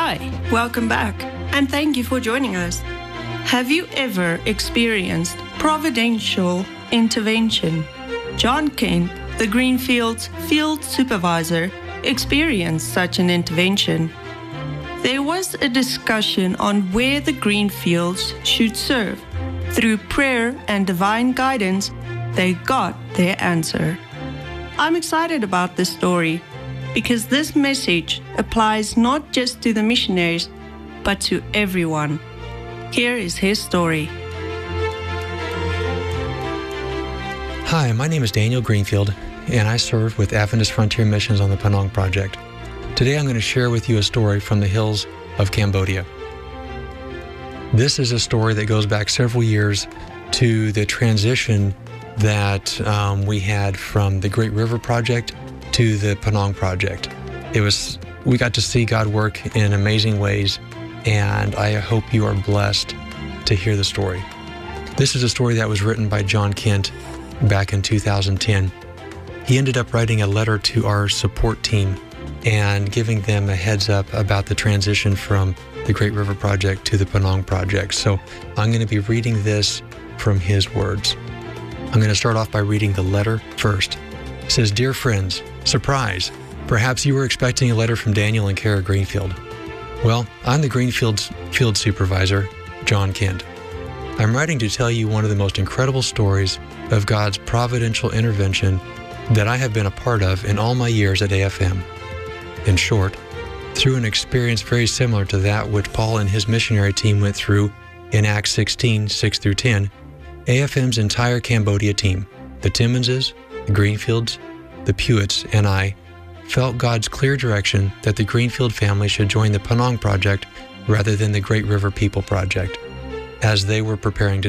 Hi, welcome back, and thank you for joining us. Have you ever experienced providential intervention? John Kent, the Greenfields field supervisor, experienced such an intervention. There was a discussion on where the Greenfields should serve. Through prayer and divine guidance, they got their answer. I'm excited about this story because this message applies not just to the missionaries, but to everyone. Here is his story. Hi, my name is Daniel Greenfield, and I serve with Adventist Frontier Missions on the Penang Project. Today I'm going to share with you a story from the hills of Cambodia. This is a story that goes back several years to the transition that we had from the Great River Project to the Penang Project. We got to see God work in amazing ways, and I hope you are blessed to hear the story. This is a story that was written by John Kent back in 2010. He ended up writing a letter to our support team and giving them a heads up about the transition from the Great River Project to the Penang Project. So I'm going to be reading this from his words. I'm going to start off by reading the letter first. It says, "Dear friends, surprise! Perhaps you were expecting a letter from Daniel and Kara Greenfield. Well, I'm the Greenfield's field supervisor, John Kent. I'm writing to tell you one of the most incredible stories of God's providential intervention that I have been a part of in all my years at AFM. In short, through an experience very similar to that which Paul and his missionary team went through in Acts 16, 6-10, AFM's entire Cambodia team, the Timmonses, the Greenfields, the Pewits, and I, felt God's clear direction that the Greenfield family should join the Penang Project rather than the Great River People Project, as they were preparing to